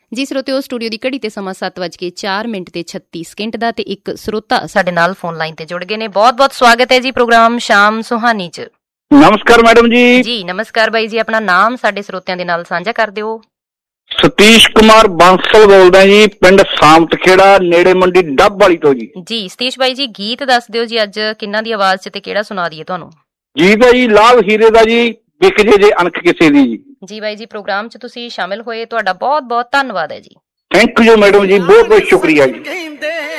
ਜੀ ਸਰੋਤਿਓ, ਸਟੂਡੀਓ ਦੀ ਘੜੀ ਤੇ ਸਮਾਂ 7:04 ਦਾ ਤੇ ਇੱਕ ਸਰੋਤਾ ਸਾਡੇ ਨਾਲ ਫੋਨ ਲਾਈਨ ਤੇ ਜੁੜ ਗਏ ਨੇ। ਬਹੁਤ ਬਹੁਤ ਸਵਾਗਤ ਹੈ ਜੀ ਪ੍ਰੋਗਰਾਮ ਸ਼ਾਮ ਸੁਹਾਨੀ ਚ। ਨਮਸਕਾਰ ਮੈਡਮ ਜੀ। ਜੀ ਨਮਸਕਾਰ ਬਾਈ ਜੀ, ਆਪਣਾ ਨਾਮ ਸਾਡੇ ਸਰੋਤਿਆਂ ਦੇ ਨਾਲ ਸਾਂਝਾ ਕਰ ਦਿਓ। ਸਤੀਸ਼ ਕੁਮਾਰ ਬਾਂਸਲ ਬੋਲਦਾ ਜੀ, ਪਿੰਡ ਸਾਮਤ ਖੇੜਾ, ਨੇੜੇ ਮੰਡੀ ਡੱਬ ਵਾਲੀ ਤੋਂ ਜੀ। ਜੀ ਸਤੀਸ਼ ਬਾਈ ਜੀ, ਗੀਤ ਦੱਸ ਦਿਓ ਜੀ ਅੱਜ ਕਿਹਨਾਂ ਦੀ ਆਵਾਜ਼ ਚ ਤੇ ਕਿਹੜਾ ਸੁਣਾ ਦਈਏ ਤੁਹਾਨੂੰ? ਗੀਤ ਹੈ ਜੀ ਲਾਲ ਹੀਰੇ ਦਾ ਜੀ, ਵਿਕ ਜੇ ਅਣਖ ਕਿਸੇ ਦੀ ਜੀ। ਜੀ ਬਾਈ ਜੀ, ਪ੍ਰੋਗਰਾਮ ਚ ਤੁਸੀਂ ਸ਼ਾਮਿਲ ਹੋਏ, ਤੁਹਾਡਾ ਬਹੁਤ ਬਹੁਤ ਧੰਨਵਾਦ ਹੈ ਜੀ। ਥੈਂਕ ਯੂ ਮੈਡਮ ਜੀ, ਬਹੁਤ ਬਹੁਤ ਸ਼ੁਕਰੀਆ ਜੀ।